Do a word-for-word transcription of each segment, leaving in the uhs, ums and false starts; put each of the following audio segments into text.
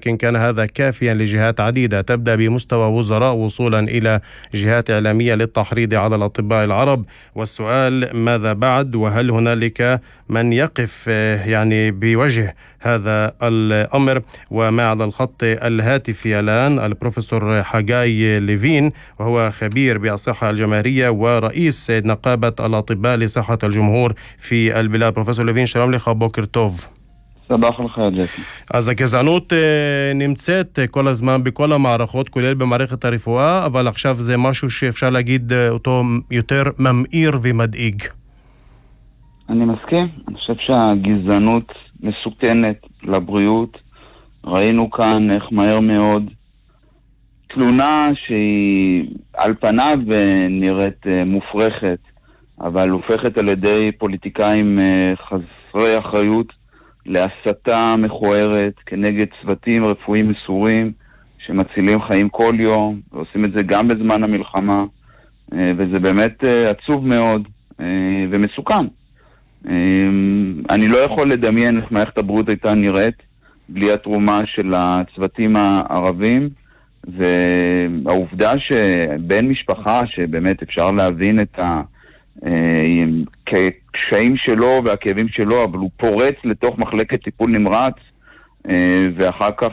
ولكن كان هذا كافيا لجهات عديدة تبدأ بمستوى وزراء وصولا إلى جهات إعلامية للتحريض على الأطباء العرب. والسؤال ماذا بعد؟ وهل هنالك من يقف يعني بوجه هذا الأمر؟ وما على الخط الهاتفي الآن البروفيسور حجاي ليفين، وهو خبير بالصحة الجماهيرية ورئيس نقابة الأطباء لصحة الجمهور في البلاد. פרופסור לוין, שלום לך, בוקר טוב. סבח לך, ג'קי. אז הגזענות נמצאת כל הזמן בכל המערכות, כולל במערכת הרפואה, אבל עכשיו זה משהו שאפשר להגיד אותו יותר ממאיר ומדאיג. אני מסכים. אני חושב שהגזענות מסוכנת לבריאות. ראינו כאן איך מהר מאוד תלונה שהיא על פניו נראית מופרכת, אבל הופכת על ידי פוליטיקאים חסרי אחריות להסתה מכוערת כנגד צוותים רפואיים מסורים שמצילים חיים כל יום, ועושים את זה גם בזמן המלחמה, וזה באמת עצוב מאוד ומסוכן. אני לא יכול לדמיין איך מערכת הבריאות הייתה נראית בלי התרומה של הצוותים הערבים, והעובדה שבן משפחה שבאמת אפשר להבין את ה... כקשיים שלו והכאבים שלו, אבל הוא פורץ לתוך מחלקת טיפול נמרץ ואחר כך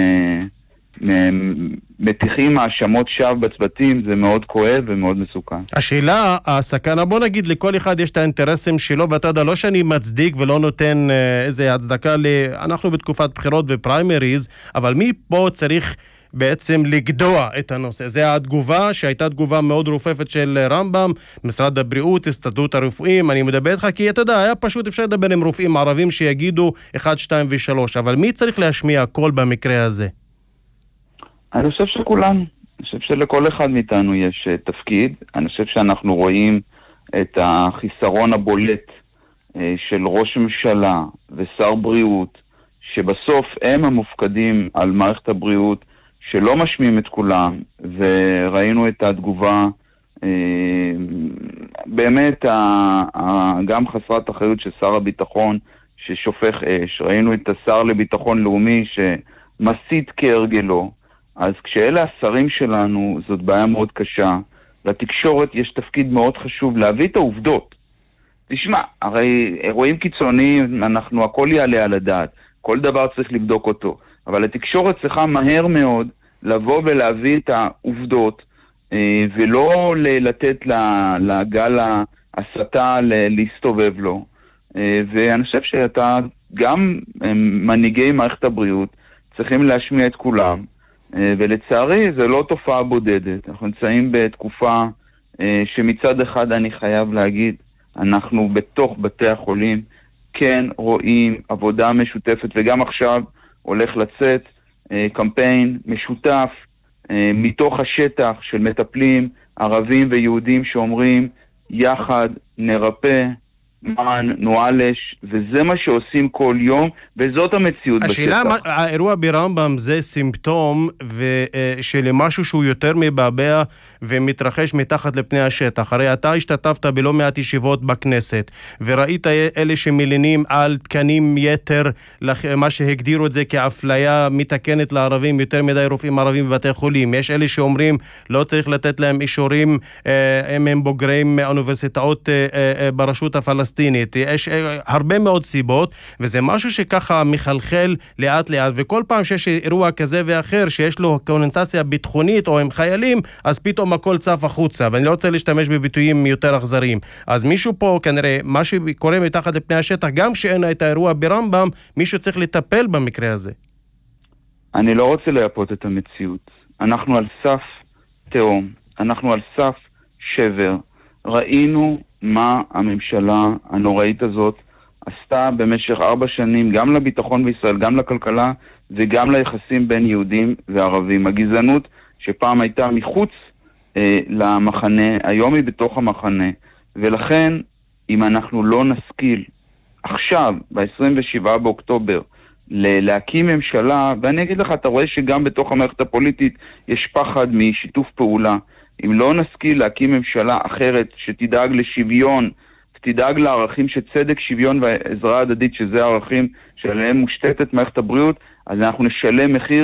מתיחים האשמות שווא בצוותים, זה מאוד כואב ומאוד מסוכן. השאלה, הסכנה, בוא נגיד לכל אחד יש את האינטרסים שלו, ואתה יודע, לא שאני מצדיק ולא נותן איזה הצדקה, אנחנו בתקופת בחירות ופריימריז, אבל מי פה צריך בעצם לגדוע את הנושא? זה התגובה שהייתה תגובה מאוד רופפת של רמב"ם, משרד הבריאות, הסתדרות הרופאים. אני מדבר איתך כי אתה יודע, היה פשוט אפשר לדבר עם רופאים ערבים שיגידו אחד, שתיים ושלוש, אבל מי צריך להשמיע קול במקרה הזה? אני חושב שכולנו. אני חושב שלכל אחד מאיתנו יש תפקיד. אני חושב שאנחנו רואים את החיסרון הבולט של ראש ממשלה ושר בריאות, שבסוף הם המופקדים על מערכת הבריאות, שלא משמיעים את כולם, וראינו את התגובה באמת גם חסרת אחריות של שר הביטחון ששופך אש. ראינו את השר לביטחון לאומי שמסית כהרגלו. אז כשאלה השרים שלנו, זאת בעיה מאוד קשה. לתקשורת יש תפקיד מאוד חשוב להביא את העובדות. תשמע, הרי אירועים קיצוניים, אנחנו הכל יעלה על הדעת, כל דבר צריך לבדוק אותו, אבל התקשורת צריכה מהר מאוד לבוא ולהביא את העובדות, ולא לתת לגל ההסתה להסתובב לו. ואני חושב שאתה, גם מנהיגי מערכת הבריאות, צריכים להשמיע את כולם, ולצערי זה לא תופעה בודדת. אנחנו נמצאים בתקופה שמצד אחד אני חייב להגיד, אנחנו בתוך בתי החולים כן רואים עבודה משותפת, וגם עכשיו הולך לצאת קמפיין משותף מתוך השטח של מטפלים ערבים ויהודים שאומרים יחד נרפא, מען, נועלש, וזה מה שעושים כל יום, וזאת המציאות השאלה, בשטח. השאלה, האירוע ברמב"ם זה סימפטום של משהו שהוא יותר מבעבע ומתרחש מתחת לפני השטח. הרי אתה השתתפת בלא מעט ישיבות בכנסת, וראית אלה שמלינים על תקנים יתר, מה שהגדירו את זה כאפליה מתקנת לערבים, יותר מדי רופאים ערבים בבתי חולים. יש אלה שאומרים לא צריך לתת להם אישורים אם הם בוגרים אוניברסיטאות ברשות הפלסטינית. יש הרבה מאוד סיבות, וזה משהו שככה מחלחל לאט לאט, וכל פעם שיש אירוע כזה ואחר שיש לו קונוטציה ביטחונית או עם חיילים, אז פתאום הכל צף החוצה, ואני לא רוצה להשתמש בביטויים יותר אכזריים. אז מישהו פה כנראה, מה שקורה מתחת לפני השטח, גם כשאין את האירוע ברמב"ם, מישהו צריך לטפל במקרה הזה. אני לא רוצה לייפות את המציאות. אנחנו על סף תהום, אנחנו על סף שבר. ראינו מה הממשלה הנוראית הזאת עשתה במשך ארבע שנים, גם לביטחון בישראל, גם לכלכלה, וגם ליחסים בין יהודים וערבים. הגזענות שפעם הייתה מחוץ אה, למחנה, היום היא בתוך המחנה. ולכן, אם אנחנו לא נשכיל עכשיו, ב-עשרים ושבעה באוקטובר, להקים ממשלה, ואני אגיד לך, אתה רואה שגם בתוך המערכת הפוליטית יש פחד משיתוף פעולה. אם לא נשכיל להקים ממשלה אחרת שתדאג לשוויון, תדאג לערכים של צדק, שוויון ועזרה הדדית, שזה הערכים שעליהם מושתתת מערכת הבריאות, אז אנחנו נשלם מחיר